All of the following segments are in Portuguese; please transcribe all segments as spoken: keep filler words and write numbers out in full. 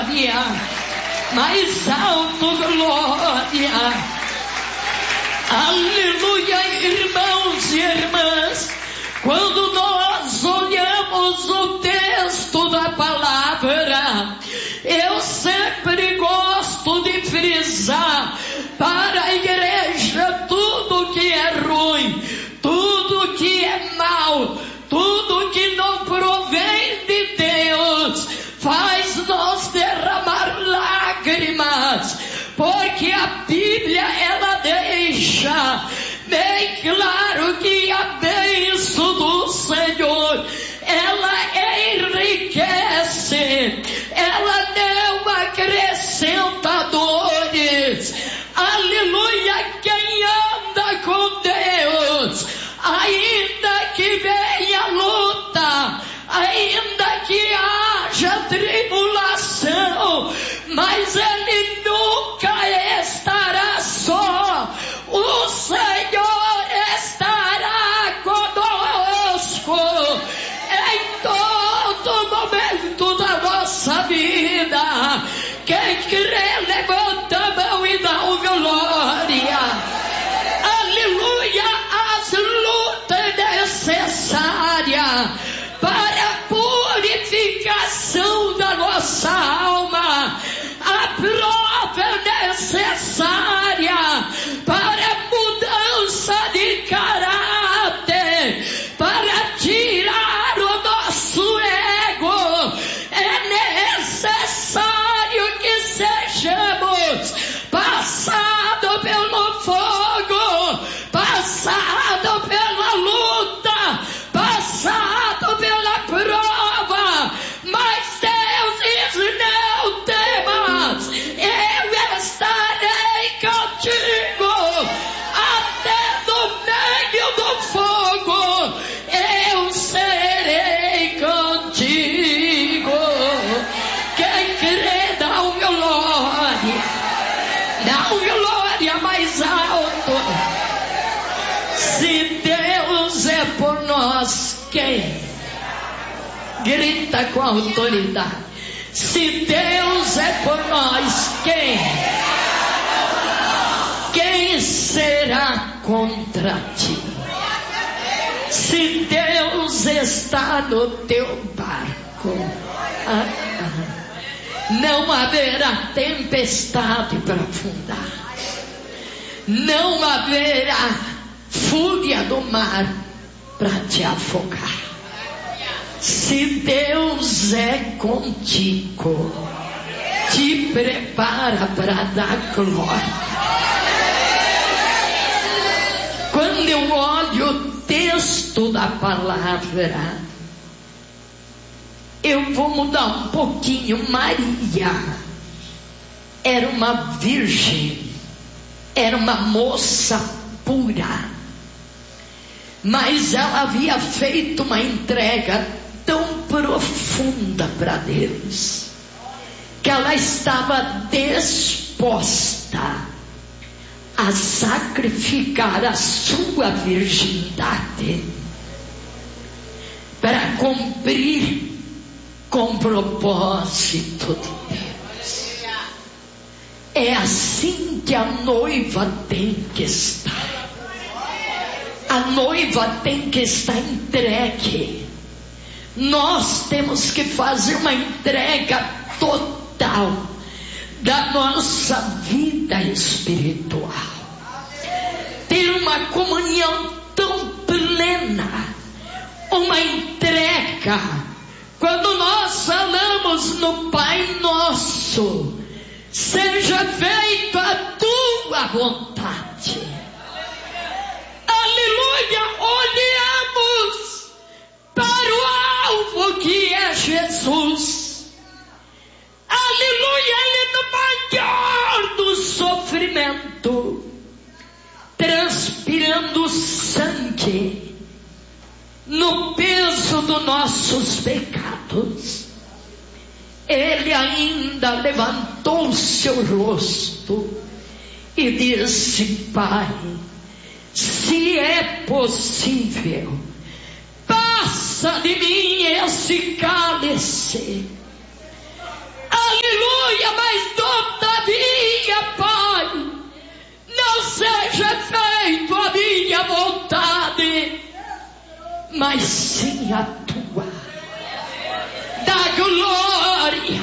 glória. Mais alto, glória. Aleluia, irmãos e irmãs. Quando nós olhamos o texto da palavra, eu sempre gosto de frisar para a igreja tudo que é ruim, tudo que é mal, tudo que não provém de Deus, faz nós derramar lágrimas, porque a Bíblia ela deixa bem claro que a bênção do Senhor ela enriquece, ela não acrescenta dores. Aleluia, quem anda com Deus, ainda que venha luta, ainda que haja tribulação, mas ele nunca estará só. O Senhor estará conosco em todo momento da nossa vida. Quem crê, levanta a mão e dá o glória. Aleluia, as lutas necessárias para a purificação da nossa alma, a prova necessária para a mudança de caráter, para tirar o nosso ego. É necessário que sejamos passados pelo fogo, passados pela luta, passados pela prova. Mas Deus diz: não temas, eu estarei contigo até no meio do fogo, eu serei contigo. Quem crê, dá um glória, dá um glória mais alto. Se Deus é por nós, quem? Grita com autoridade. Se Deus é por nós, quem? Quem será contra ti? Se Deus está no teu barco, ah, ah, não haverá tempestade para afundar, não haverá fúria do mar para te afogar. Se Deus é contigo, te prepara para dar glória. Quando eu olho o texto da palavra, eu vou mudar um pouquinho. Maria era uma virgem, era uma moça pura, mas ela havia feito uma entrega tão profunda para Deus, que ela estava disposta a sacrificar a sua virgindade para cumprir com o propósito de Deus. É assim que a noiva tem que estar. A noiva tem que estar entregue. Nós temos que fazer uma entrega total da nossa vida espiritual, ter uma comunhão tão plena, uma entrega. Quando nós falamos no Pai Nosso, seja feita a tua vontade. Aleluia, olhamos para o alvo que é Jesus. Aleluia, Ele no maior do sofrimento, transpirando sangue, no peso dos nossos pecados, Ele ainda levantou o seu rosto e disse: Pai, se é possível, passa de mim esse cálice. Aleluia! mas sim a tua. Da glória.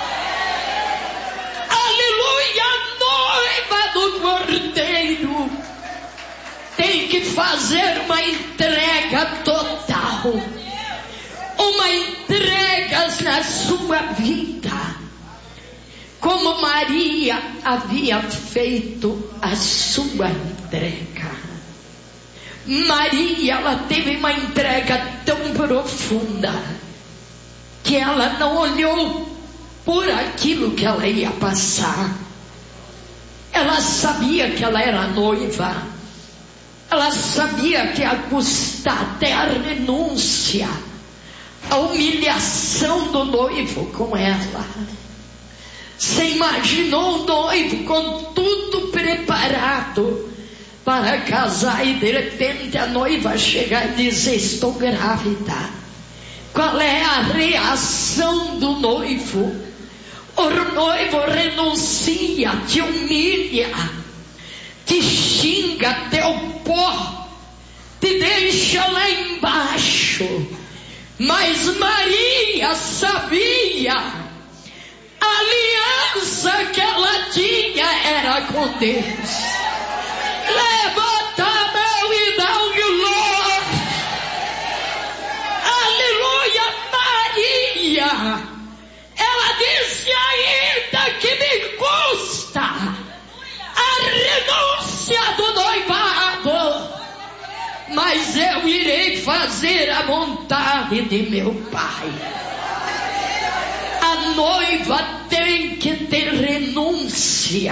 Aleluia. A noiva do Cordeiro tem que fazer uma entrega total. Uma entrega na sua vida. Como Maria havia feito a sua entrega. Maria, ela teve uma entrega tão profunda que ela não olhou por aquilo que ela ia passar. Ela sabia que ela era noiva. Ela sabia que ia custar até a renúncia, a humilhação do noivo com ela. Você imaginou o noivo com tudo preparado para casar e de repente a noiva chega e diz: estou grávida. Qual é a reação do noivo? O noivo renuncia, te humilha, te xinga, teu pó, te deixa lá embaixo. Mas Maria sabia, a aliança que ela tinha era com Deus. Levanta a mão e dá um glória. Aleluia. Maria, ela disse: ainda que me custa a renúncia do noivado, mas eu irei fazer a vontade de meu Pai. A noiva tem que ter renúncia.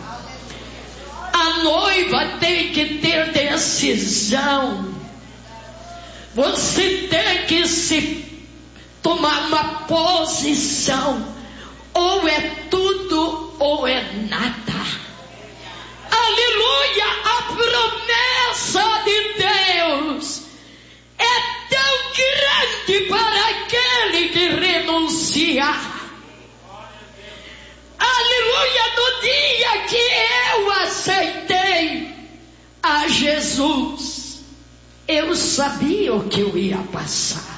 A noiva tem que ter decisão. Você tem que se tomar uma posição. Ou é tudo ou é nada. Aleluia. A promessa de Deus é tão grande para aquele que renunciar. Aleluia. No dia que eu aceitei a Jesus, eu sabia o que eu ia passar.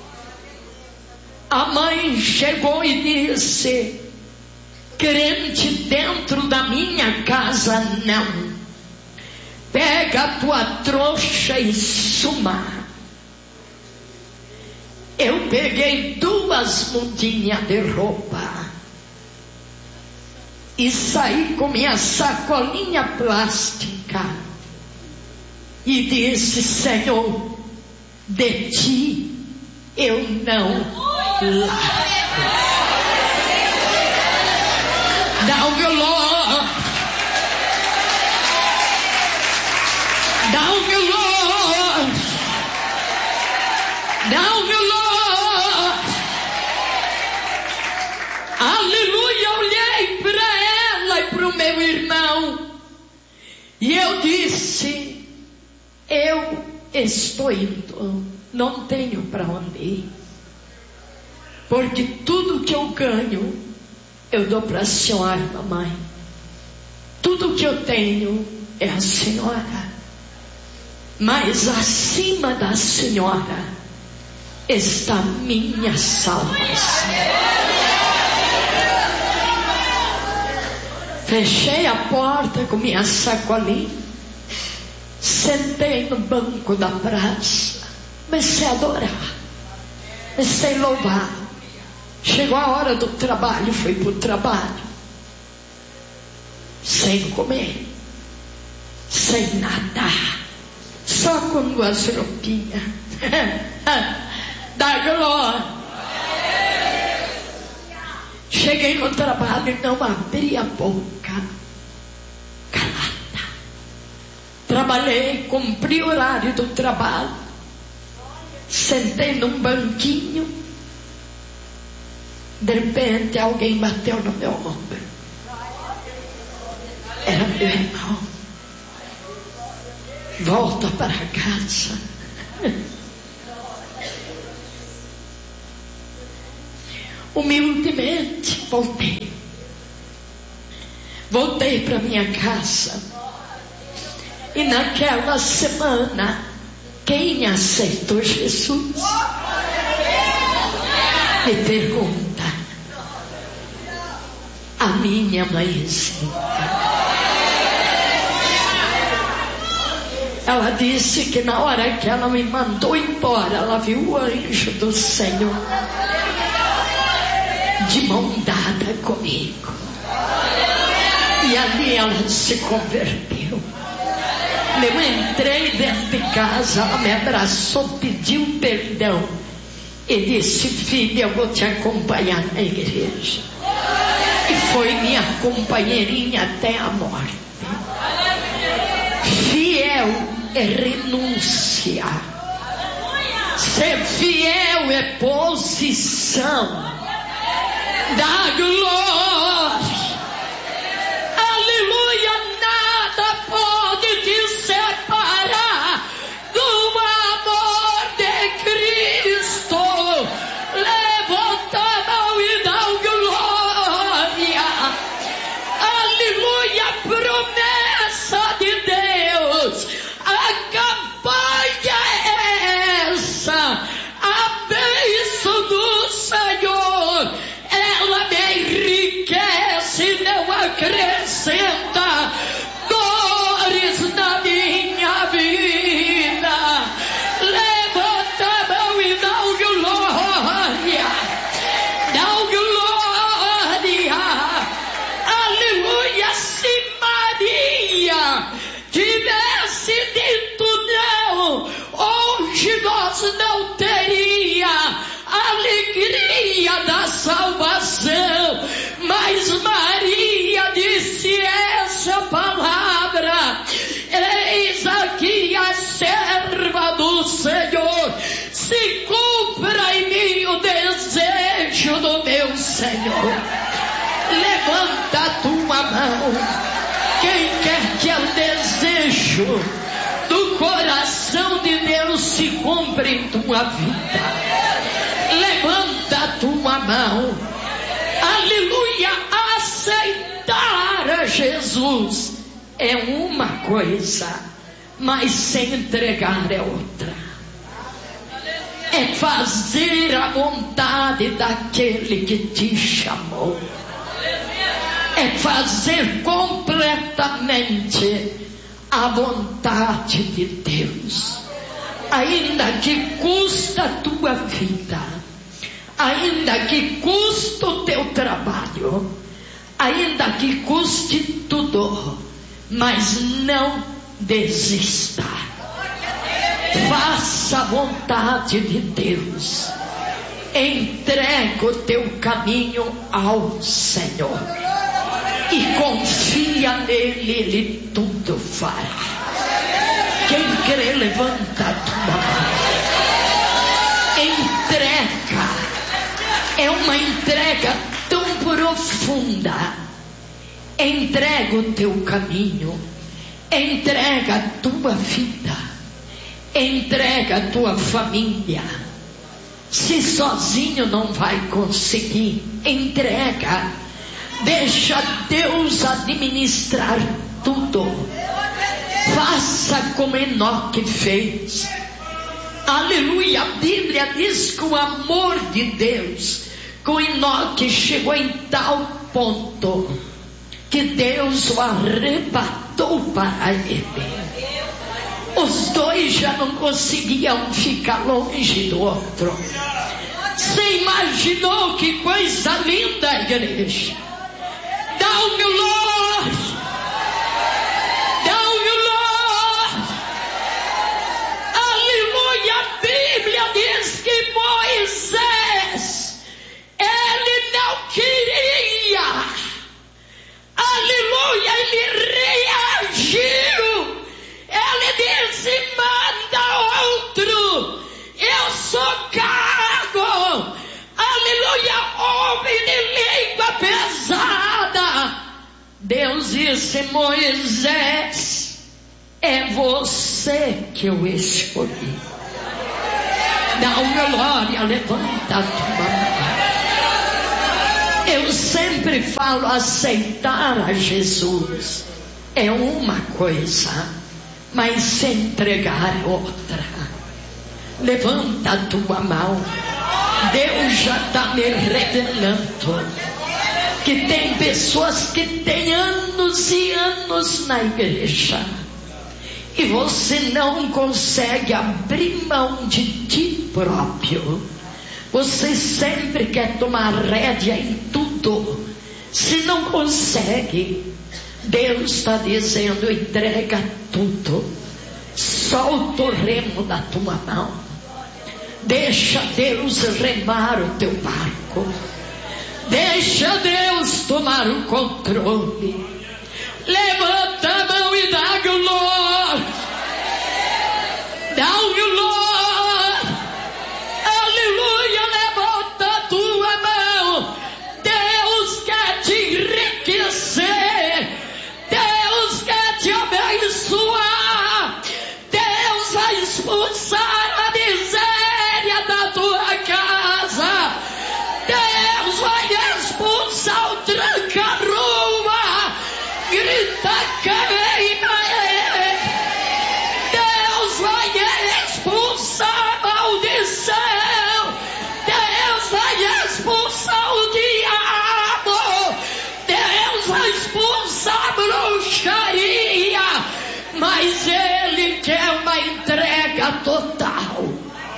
A mãe chegou e disse: crente dentro da minha casa não. Pega a tua trouxa e suma. Eu peguei duas mudinhas de roupa e saí com minha sacolinha plástica e disse: Senhor, de ti eu não largo. Dá um glória. Dá um glória. Dá um glória. Aleluia. Olhei para ela e para o meu irmão e eu disse: eu estou indo, não tenho para onde ir, porque tudo que eu ganho eu dou para a senhora, mamãe. Tudo que eu tenho é a senhora, mas acima da senhora está minha salvação. Fechei a porta com minha sacolinha, sentei no banco da praça, comecei a adorar, comecei a louvar. Chegou a hora do trabalho, fui para o trabalho, sem comer, sem nada, só com duas roupinhas. Da glória. Cheguei no trabalho e não abri a boca, calada. Trabalhei, cumpri o horário do trabalho, sentei num banquinho. De repente alguém bateu no meu ombro. Era meu irmão. Volta para casa. Humildemente voltei. Voltei para minha casa. E naquela semana Quem aceitou Jesus? Me pergunta. A minha mãezinha. Ela disse que na hora que ela me mandou embora, ela viu o anjo do Senhor de mão dada comigo. E ali ela se converteu. Eu entrei dentro de casa, ela me abraçou, pediu perdão e disse: filha, eu vou te acompanhar na igreja. E foi minha companheirinha até a morte. Fiel é renúncia. Ser fiel é posição da glória. Aleluia, nada pode te separar do amor de Cristo. Levanta a mão e dá glória. Aleluia, promessa de Deus. A campanha é essa. A bênção do Senhor, ela me enriquece, não acrescenta dores na minha vida. Levanta a mão e dá glória, dá glória. Aleluia. Se Maria tivesse dito não, hoje nós não teria a alegria da salvação. Mas Maria disse essa palavra: eis aqui a serva do Senhor, se cumpra em mim o desejo do meu Senhor. Levanta a tua mão, quem quer que é o desejo do coração de Deus se cumpra em tua vida. Levanta a tua mão. Aleluia. Aceitar a Jesus é uma coisa, mas se entregar é outra. É fazer a vontade daquele que te chamou. É fazer completamente a vontade de Deus, ainda que custa a tua vida, ainda que custe o teu trabalho, ainda que custe tudo, mas não desista. Faça a vontade de Deus. Entrega o teu caminho ao Senhor e confia nele, ele tudo fará. Quem crê, levanta a tua mão. Entrega. É uma entrega tão profunda. Entrega o teu caminho. Entrega a tua vida. Entrega a tua família. Se sozinho não vai conseguir, entrega. Deixa Deus administrar tudo. Faça como Enoque fez. Aleluia. A Bíblia diz que o amor de Deus com Enoque chegou em tal ponto que Deus o arrebatou para ele. Os dois já não conseguiam ficar longe do outro. Você imaginou que coisa linda, igreja? Dá o glória, dá o glória. Aleluia. A Bíblia diz que Moisés, ele não queria. Aleluia. Ele reagiu. Ele disse: manda outro, eu sou cargo. Aleluia. Homem de língua pesada. Deus disse: Moisés, é você que eu escolhi. Dá uma glória, levanta a tua mão. Eu sempre falo: aceitar a Jesus é uma coisa, mas se entregar é outra. Levanta a tua mão. Deus já está me revelando que tem pessoas que têm anos e anos na igreja e você não consegue abrir mão de ti próprio. Você sempre quer tomar rédea em tudo. Se não consegue, Deus está dizendo: entrega tudo, solta o remo da tua mão, deixa Deus remar o teu barco, deixa Deus tomar o controle. Levanta a mão e dá glória, dá o glória, aleluia. Levanta a tua mão. Deus quer te enriquecer, Deus quer te abençoar, Deus vai expulsar a miséria da tua casa, Deus vai expulsar o tranca-rua. Grita, queima. Deus vai expulsar a maldição, Deus vai expulsar o diabo, Deus vai expulsar a bruxaria, mas Ele quer uma entrega total.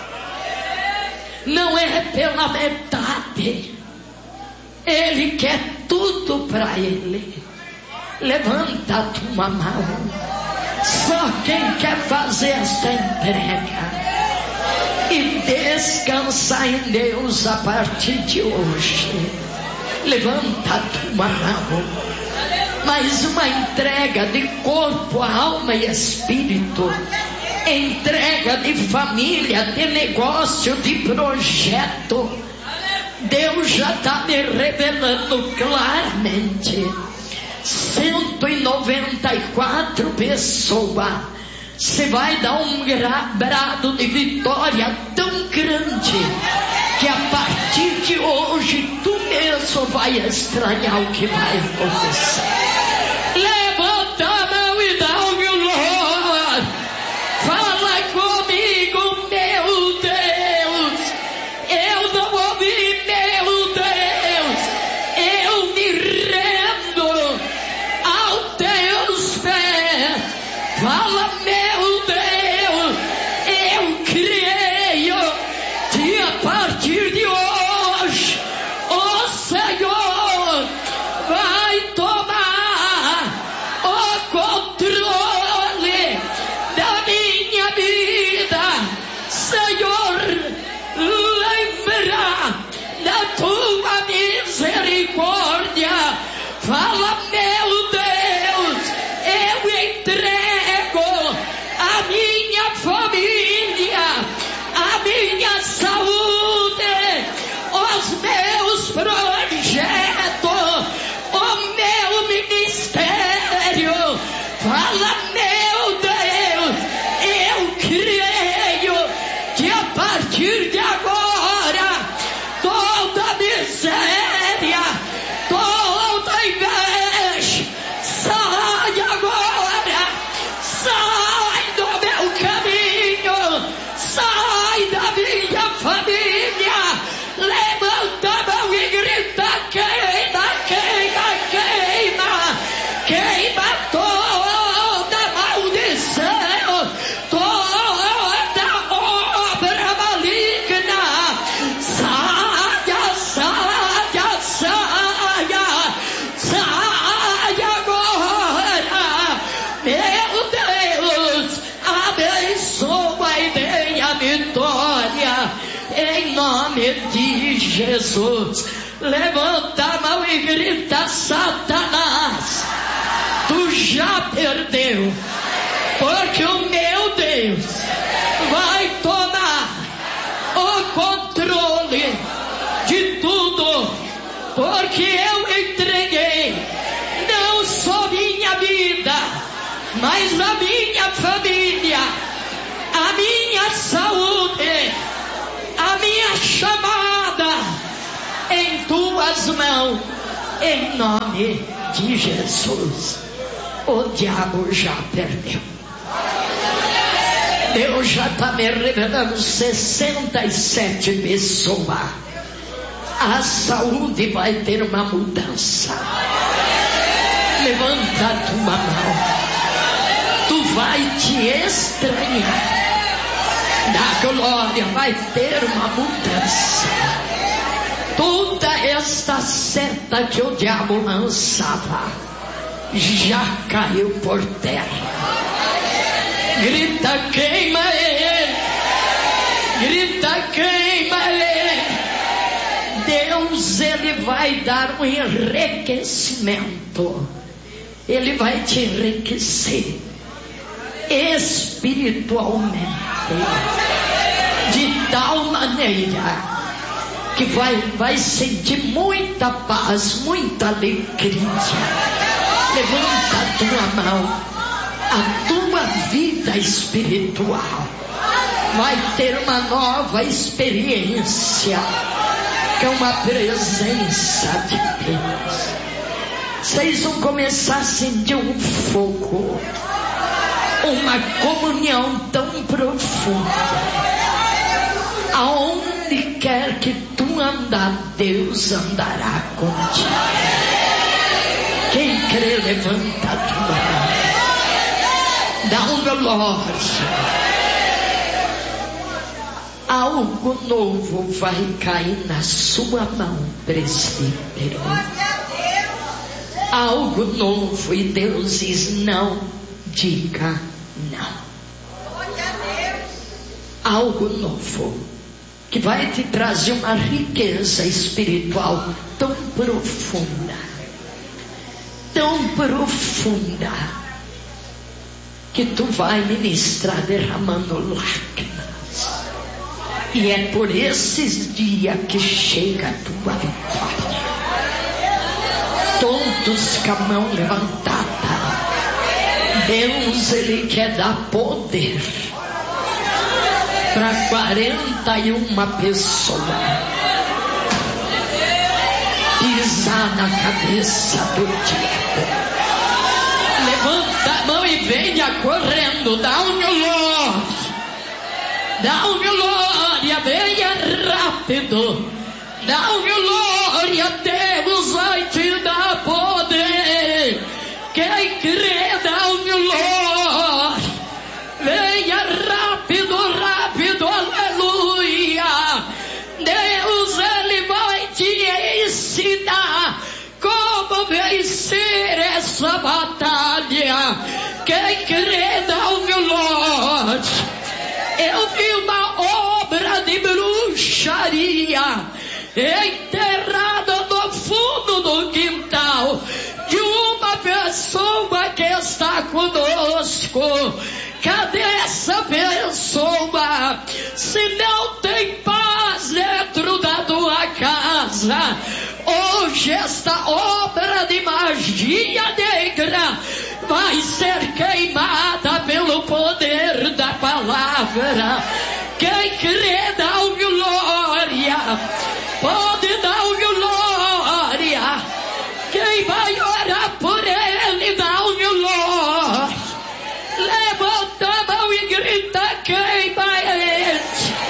Não é pela metade, Ele quer tudo para Ele. Levanta a tua mão. Só quem quer fazer esta entrega e descansar em Deus a partir de hoje, levanta a tua mão. Mais uma entrega de corpo, alma e espírito, entrega de família, de negócio, de projeto. Deus já está me revelando claramente. cento e noventa e quatro pessoas. Você vai dar um brado de vitória tão grande que a partir de hoje tu mesmo vai estranhar o que vai acontecer. Levanta a mão e dá o glória. Fala comigo, meu Deus. Eu não ouvi, meu Deus. Eu me rendo aos teus pés. Fala, meu Deus. Eu creio que a partir de hoje o Senhor vai tomar o controle da minha vida. Senhor, lembra da tua misericórdia. Fala, meu Deus, eu entrego a minha família, a minha saúde, os meus projetos, o meu ministério. Fala, meu Deus, eu creio que a partir de agora toda miséria, toda inveja, sai agora, sai do meu caminho, sai da minha família. Levanta a mão e grita: queima, queima, queima, queima toda maldição, toda obra maligna. Saia, saia, saia, saia agora. Meu Deus, abençoa e dê a vitória em nome de Jesus. Levanta a mão e grita: Satanás, tu já perdeu, porque o meu Deus vai tomar o controle de tudo, porque eu entreguei não só minha vida, mas a minha família, a minha saúde, a minha chamada em tuas mãos, em nome de Jesus. O diabo já perdeu. Deus já está me revelando sessenta e sete pessoas. A saúde vai ter uma mudança. Levanta a tua mão. Tu vai te estranhar. Da glória vai ter uma mudança. Toda esta seta que o diabo lançava já caiu por terra. Grita, queima ele. Grita, queima ele. Deus, ele vai dar um enriquecimento. Ele vai te enriquecer espiritualmente, de tal maneira que vai, vai sentir muita paz, muita alegria. Levanta a tua mão. A tua vida espiritual vai ter uma nova experiência, que é uma presença de Deus. Vocês vão começar a sentir um fogo, uma comunhão tão profunda. Aonde quer que tu andar, Deus andará contigo. Quem crê, levanta a tua mão. Dá um glória. Algo novo vai cair na sua mão, presbítero. Algo novo, e Deus diz: não diga não. Algo novo que vai te trazer uma riqueza espiritual tão profunda, tão profunda, que tu vai ministrar derramando lágrimas. E é por esses dias que chega a tua vitória. Todos com a mão levantada. Deus, ele quer dar poder para quarenta e uma pessoas. Pisar na cabeça do diabo. Levanta a mão e venha correndo. Dá um glória. Dá um glória. Venha rápido. Dá um glória. Deus vai te dar poder. Quem crê, dá um glória. Venha rápido, rápido. Aleluia. Deus, ele vai te ensinar como vencer essa batalha. Quem crê, dá um glória. Eu vi uma obra de bruxaria enterrada no fundo do quintal de uma pessoa que está conosco. Cadê essa pessoa? Se não tem paz dentro da tua casa, hoje esta obra de magia negra vai ser queimada pelo poder da palavra. Quem crê, dá o glória. Pode dar o glória. Quem vai orar por ele, dá o glória. Levanta a mão e grita, queima ele.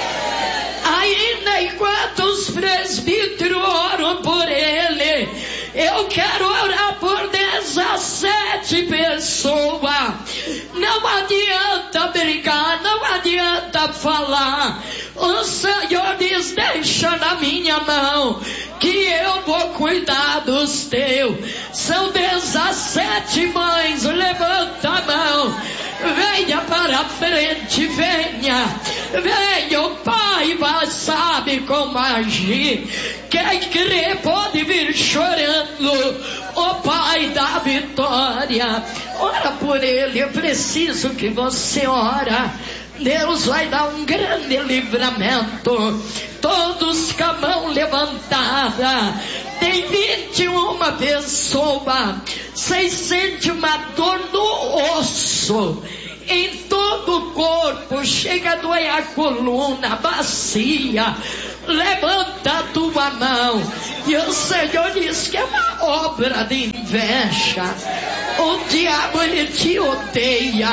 Ainda enquanto os presbíteros oram por ele, eu quero orar por dezessete pessoas. Não adianta brigar, não adianta falar. O Senhor diz: deixa na minha mão, que eu vou cuidar dos teus. São dezessete mães. Levanta a mão. Venha para a frente, venha. Venha, o Pai vai, sabe como agir. Quem crê pode vir chorando. O Pai da vitória. Ora por ele. Eu preciso que você ora. Deus vai dar um grande livramento. Todos com a mão levantada. Tem vinte e uma pessoas. Vocês sentem uma dor no osso, em todo o corpo. Chega a doer a coluna, a bacia. Levanta a tua mão. E o Senhor diz que é uma obra de inveja. O diabo, ele te odeia.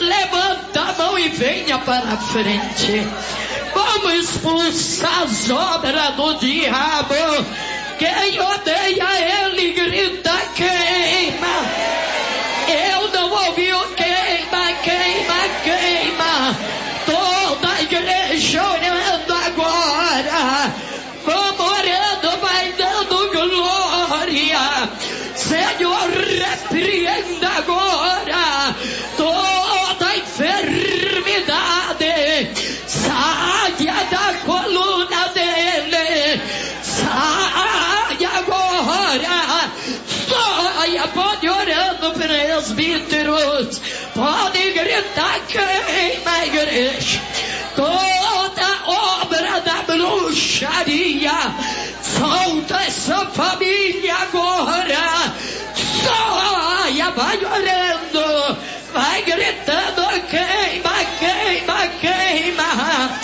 Levanta a mão e venha para a frente. Vamos expulsar as obras do diabo. Quem odeia ele grita queima. Eu não ouvi o queima, queima, queima. Toda a igreja orando agora. Vamos orando, vai dando glória. Senhor, repreenda agora toda enfermidade. Saia da coluna dele. Saia agora. Saia, pode orando, presbíteros. Pode gritar, queima a igreja. Toda obra da bruxaria. Solta essa família agora. Saia, vai orando. Vai gritando, queima, queima, queima.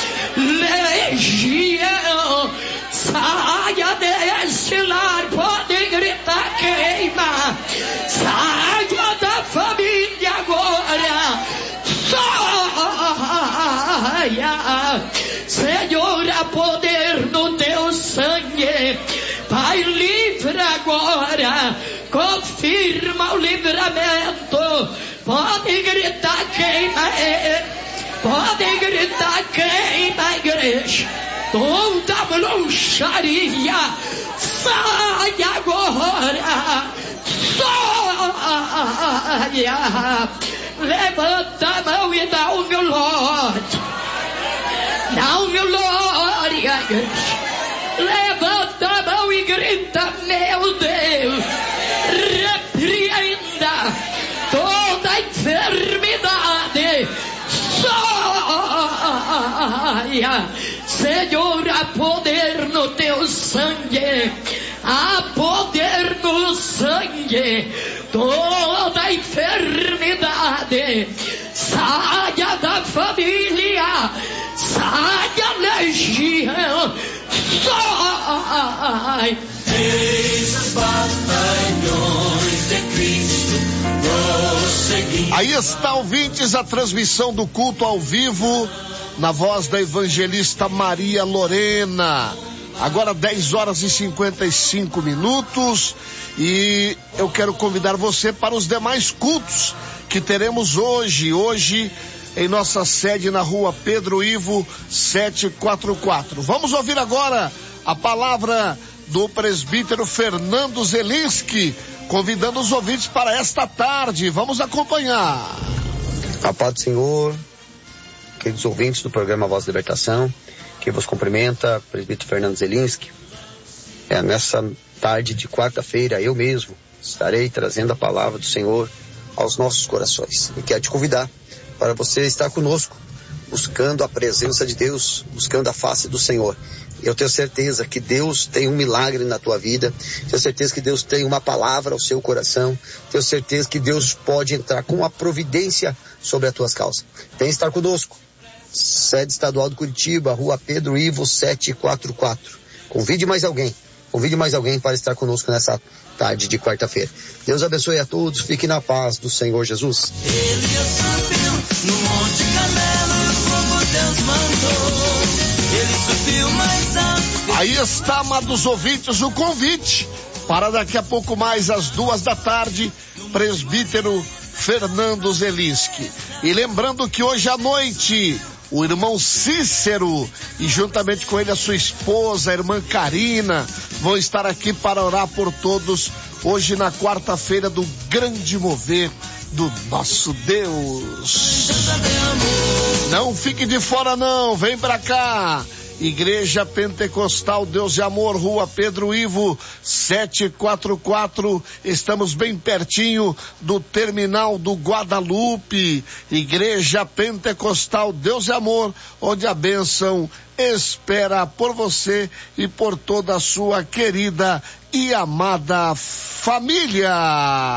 Legião, saia desse lar, pode gritar, queima. Saia da família agora. Saia. Senhor, há poder no teu sangue. Pai, livra agora. Confirma o livramento. Pode gritar, queima. Pode gritar, queima a igreja. Toda bruxaria. Saia agora. Saia. Levanta a mão e dá um glória. Dá um glória, igreja. Levanta a mão e grita, meu Deus. Repreenda toda enfermidade. Saia. Senhor, há poder no teu sangue. Há poder no sangue. Toda enfermidade. Saia da família. Saia, legião. Sai. Eis os batalhões de Cristo prosseguindo. Aí está, ouvintes, a transmissão do culto ao vivo na voz da evangelista Maria Lorena. Agora dez horas e cinquenta e cinco minutos e eu quero convidar você para os demais cultos que teremos hoje. Hoje em nossa sede na rua Pedro Ivo setecentos e quarenta e quatro. Vamos ouvir agora a palavra do presbítero Fernando Zelinski, convidando os ouvintes para esta tarde. Vamos acompanhar. A paz do Senhor, queridos ouvintes do programa Voz da Libertação, que vos cumprimenta, presbítero Fernando Zelinski. É, nessa tarde de quarta-feira, eu mesmo estarei trazendo a palavra do Senhor aos nossos corações. E quero te convidar para você estar conosco, buscando a presença de Deus, buscando a face do Senhor. Eu tenho certeza que Deus tem um milagre na tua vida, tenho certeza que Deus tem uma palavra ao seu coração, tenho certeza que Deus pode entrar com uma providência sobre as tuas causas. Vem estar conosco, sede estadual de Curitiba, rua Pedro Ivo setecentos e quarenta e quatro. Convide mais alguém, convide mais alguém para estar conosco nessa tarde de quarta-feira. Deus abençoe a todos, fique na paz do Senhor Jesus. Ele subiu no Monte Carmelo, como Deus mandou. Ele subiu mais alto. Aí está, amados ouvintes, o convite para daqui a pouco mais às duas da tarde, presbítero Fernando Zelinski. E lembrando que hoje à noite o irmão Cícero e juntamente com ele a sua esposa, a irmã Karina, vão estar aqui para orar por todos hoje na quarta-feira do grande mover do nosso Deus. Não fique de fora não, vem pra cá. Igreja Pentecostal Deus de Amor, rua Pedro Ivo setecentos e quarenta e quatro, estamos bem pertinho do terminal do Guadalupe. Igreja Pentecostal Deus de Amor, onde a bênção espera por você e por toda a sua querida e amada família.